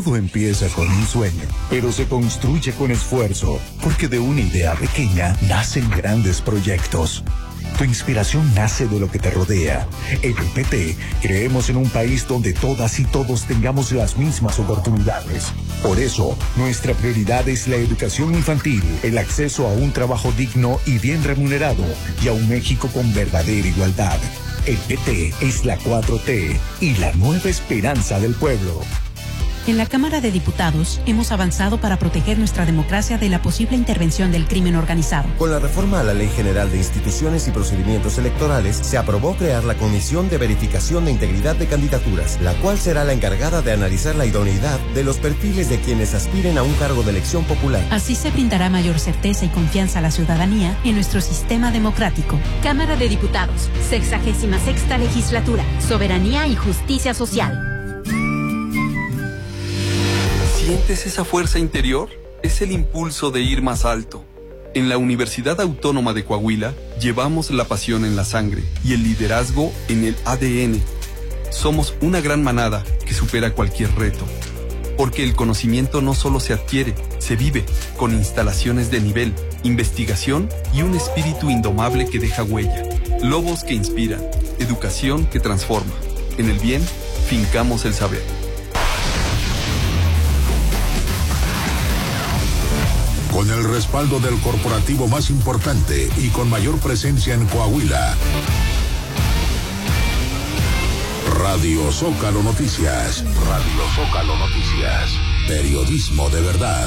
Todo empieza con un sueño, pero se construye con esfuerzo, porque de una idea pequeña nacen grandes proyectos. Tu inspiración nace de lo que te rodea. En el PT creemos en un país donde todas y todos tengamos las mismas oportunidades. Por eso, nuestra prioridad es la educación infantil, el acceso a un trabajo digno y bien remunerado, y a un México con verdadera igualdad. El PT es la 4T y la nueva esperanza del pueblo. En la Cámara de Diputados hemos avanzado para proteger nuestra democracia de la posible intervención del crimen organizado. Con la reforma a la Ley General de Instituciones y Procedimientos Electorales, se aprobó crear la Comisión de Verificación de Integridad de Candidaturas, la cual será la encargada de analizar la idoneidad de los perfiles de quienes aspiren a un cargo de elección popular. Así se brindará mayor certeza y confianza a la ciudadanía en nuestro sistema democrático. Cámara de Diputados, 66ª Legislatura, Soberanía y Justicia Social. ¿Sientes esa fuerza interior? Es el impulso de ir más alto. En la Universidad Autónoma de Coahuila llevamos la pasión en la sangre y el liderazgo en el ADN. Somos una gran manada que supera cualquier reto. Porque el conocimiento no solo se adquiere, se vive, con instalaciones de nivel, investigación y un espíritu indomable que deja huella. Lobos que inspiran, educación que transforma. En el bien, fincamos el saber. Con el respaldo del corporativo más importante y con mayor presencia en Coahuila. Radio Zócalo Noticias. Radio Zócalo Noticias. Periodismo de verdad.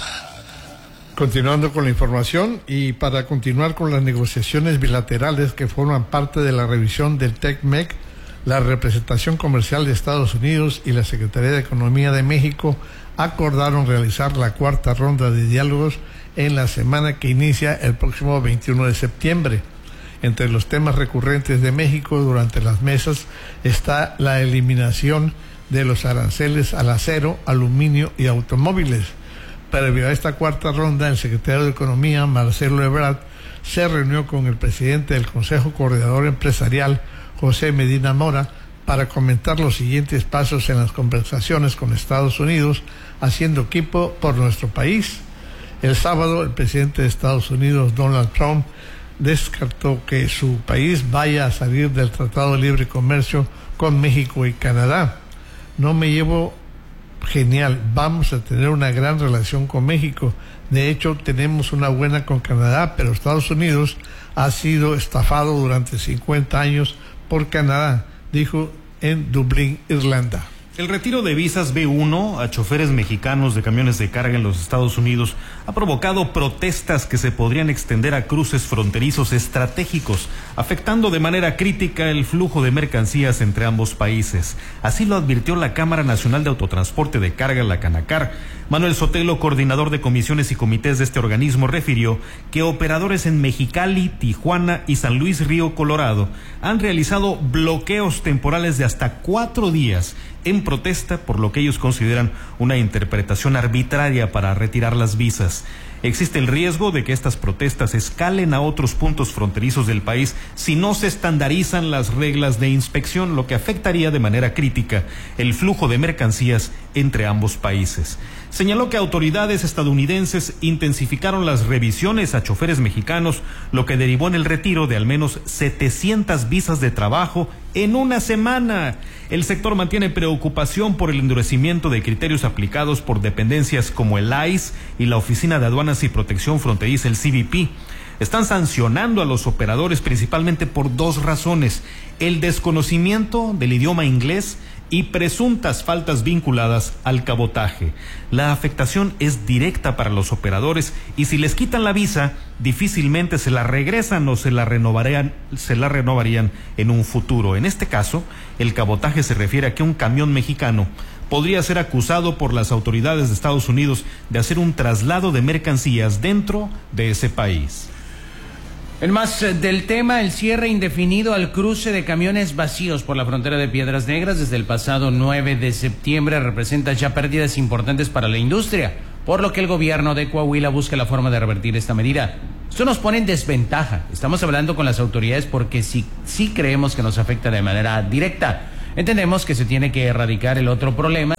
Continuando con la información y para continuar con las negociaciones bilaterales que forman parte de la revisión del TECMEC, la representación comercial de Estados Unidos y la Secretaría de Economía de México acordaron realizar la cuarta ronda de diálogos en la semana que inicia el próximo 21 de septiembre. Entre los temas recurrentes de México durante las mesas está la eliminación de los aranceles al acero, aluminio y automóviles. Previo a esta cuarta ronda, el secretario de Economía, Marcelo Ebrard, se reunió con el presidente del Consejo Coordinador Empresarial, José Medina Mora, para comentar los siguientes pasos en las conversaciones con Estados Unidos, haciendo equipo por nuestro país. El sábado, el presidente de Estados Unidos, Donald Trump, descartó que su país vaya a salir del Tratado de Libre Comercio con México y Canadá. No me llevo genial, vamos a tener una gran relación con México. De hecho, tenemos una buena con Canadá, pero Estados Unidos ha sido estafado durante 50 años por Canadá, dijo en Dublín, Irlanda. El retiro de visas B1 a choferes mexicanos de camiones de carga en los Estados Unidos ha provocado protestas que se podrían extender a cruces fronterizos estratégicos, afectando de manera crítica el flujo de mercancías entre ambos países. Así lo advirtió la Cámara Nacional de Autotransporte de Carga, la Canacar. Manuel Sotelo, coordinador de comisiones y comités de este organismo, refirió que operadores en Mexicali, Tijuana y San Luis Río Colorado han realizado bloqueos temporales de hasta 4 días en protesta por lo que ellos consideran una interpretación arbitraria para retirar las visas. Existe el riesgo de que estas protestas escalen a otros puntos fronterizos del país si no se estandarizan las reglas de inspección, lo que afectaría de manera crítica el flujo de mercancías entre ambos países. Señaló que autoridades estadounidenses intensificaron las revisiones a choferes mexicanos, lo que derivó en el retiro de al menos 700 visas de trabajo en una semana. El sector mantiene preocupación por el endurecimiento de criterios aplicados por dependencias como el ICE y la Oficina de Aduanas y Protección Fronteriza, el CBP. Están sancionando a los operadores principalmente por 2 razones: el desconocimiento del idioma inglés y presuntas faltas vinculadas al cabotaje. La afectación es directa para los operadores y si les quitan la visa, difícilmente se la regresan o se la renovarían en un futuro. En este caso, el cabotaje se refiere a que un camión mexicano podría ser acusado por las autoridades de Estados Unidos de hacer un traslado de mercancías dentro de ese país. En más del tema, el cierre indefinido al cruce de camiones vacíos por la frontera de Piedras Negras desde el pasado 9 de septiembre representa ya pérdidas importantes para la industria, por lo que el gobierno de Coahuila busca la forma de revertir esta medida. Esto nos pone en desventaja. Estamos hablando con las autoridades porque sí creemos que nos afecta de manera directa. Entendemos que se tiene que erradicar el otro problema, refiriéndose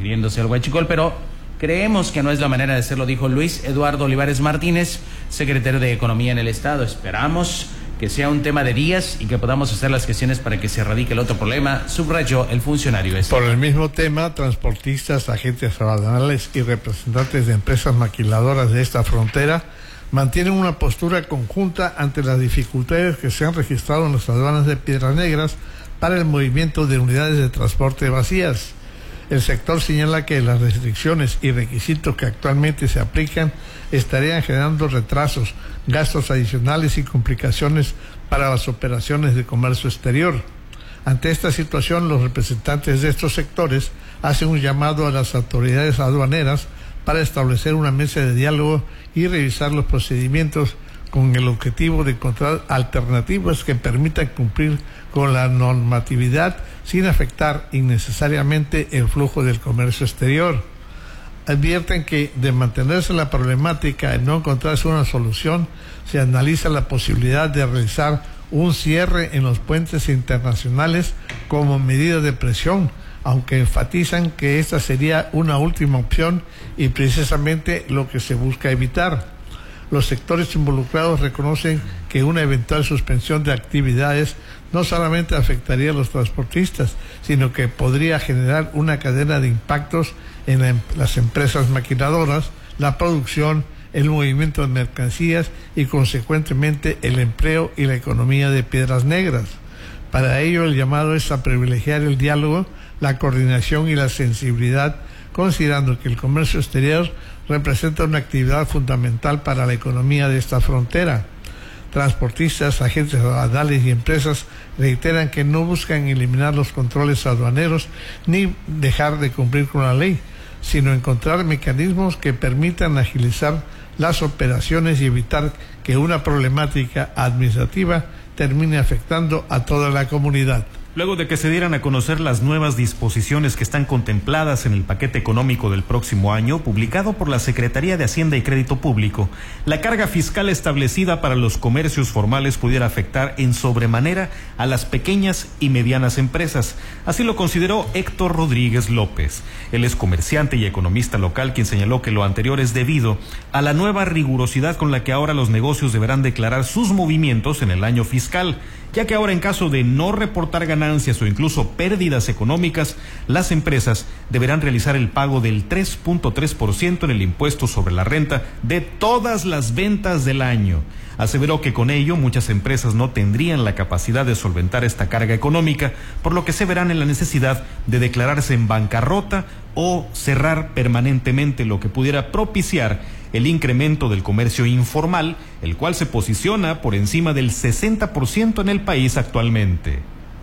refiriéndose al huachicol, pero creemos que no es la manera de hacerlo, dijo Luis Eduardo Olivares Martínez, secretario de Economía en el Estado. Esperamos que sea un tema de días y que podamos hacer las gestiones para que se erradique el otro problema, subrayó el funcionario. Por el mismo tema, transportistas, agentes aduanales y representantes de empresas maquiladoras de esta frontera mantienen una postura conjunta ante las dificultades que se han registrado en las aduanas de Piedras Negras para el movimiento de unidades de transporte vacías. El sector señala que las restricciones y requisitos que actualmente se aplican estarían generando retrasos, gastos adicionales y complicaciones para las operaciones de comercio exterior. Ante esta situación, los representantes de estos sectores hacen un llamado a las autoridades aduaneras para establecer una mesa de diálogo y revisar los procedimientos con el objetivo de encontrar alternativas que permitan cumplir con la normatividad sin afectar innecesariamente el flujo del comercio exterior. Advierten que, de mantenerse la problemática y no encontrarse una solución, se analiza la posibilidad de realizar un cierre en los puentes internacionales como medida de presión, aunque enfatizan que esta sería una última opción y precisamente lo que se busca evitar. Los sectores involucrados reconocen que una eventual suspensión de actividades no solamente afectaría a los transportistas, sino que podría generar una cadena de impactos en las empresas maquiladoras, la producción, el movimiento de mercancías y consecuentemente el empleo y la economía de Piedras Negras. Para ello, el llamado es a privilegiar el diálogo, la coordinación y la sensibilidad, considerando que el comercio exterior representa una actividad fundamental para la economía de esta frontera. Transportistas, agentes aduanales y empresas reiteran que no buscan eliminar los controles aduaneros ni dejar de cumplir con la ley, sino encontrar mecanismos que permitan agilizar las operaciones y evitar que una problemática administrativa termine afectando a toda la comunidad. Luego de que se dieran a conocer las nuevas disposiciones que están contempladas en el paquete económico del próximo año, publicado por la Secretaría de Hacienda y Crédito Público, la carga fiscal establecida para los comercios formales pudiera afectar en sobremanera a las pequeñas y medianas empresas. Así lo consideró Héctor Rodríguez López. Él es comerciante y economista local, quien señaló que lo anterior es debido a la nueva rigurosidad con la que ahora los negocios deberán declarar sus movimientos en el año fiscal, ya que ahora en caso de no reportar ganancias o incluso pérdidas económicas, las empresas deberán realizar el pago del 3.3% en el impuesto sobre la renta de todas las ventas del año. Aseveró que con ello muchas empresas no tendrían la capacidad de solventar esta carga económica, por lo que se verán en la necesidad de declararse en bancarrota o cerrar permanentemente, lo que pudiera propiciar el incremento del comercio informal, el cual se posiciona por encima del 60% en el país actualmente.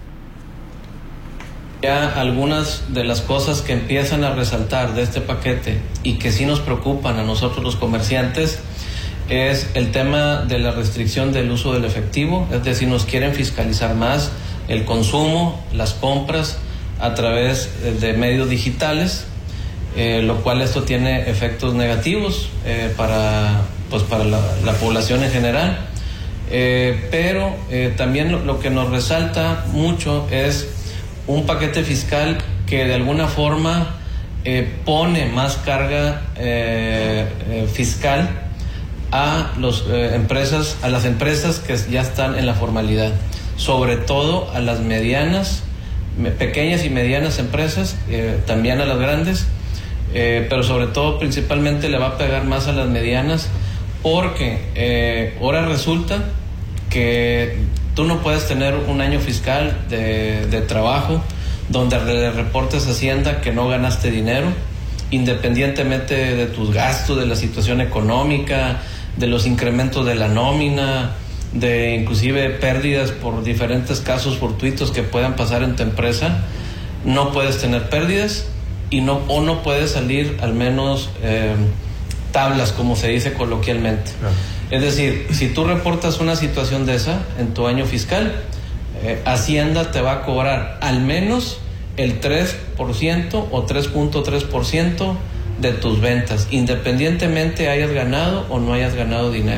Ya algunas de las cosas que empiezan a resaltar de este paquete y que sí nos preocupan a nosotros los comerciantes es el tema de la restricción del uso del efectivo, es decir, nos quieren fiscalizar más el consumo, las compras a través de medios digitales, lo cual esto tiene efectos negativos para la población en general, pero también lo que nos resalta mucho es un paquete fiscal que de alguna forma pone más carga fiscal a las empresas que ya están en la formalidad, sobre todo a las pequeñas y medianas empresas, también a las grandes, pero sobre todo principalmente le va a pegar más a las medianas, porque ahora resulta que tú no puedes tener un año fiscal de trabajo donde le reportes a Hacienda que no ganaste dinero, independientemente de tus gastos, de la situación económica, de los incrementos de la nómina, de inclusive pérdidas por diferentes casos fortuitos que puedan pasar en tu empresa. No puedes tener pérdidas y no puedes salir al menos tablas, como se dice coloquialmente. Es decir, si tú reportas una situación de esa en tu año fiscal, Hacienda te va a cobrar al menos el 3% o 3.3% de tus ventas, independientemente hayas ganado o no hayas ganado dinero.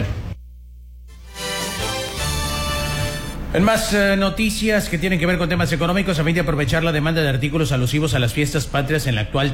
En más noticias que tienen que ver con temas económicos, a fin de aprovechar la demanda de artículos alusivos a las fiestas patrias en la actual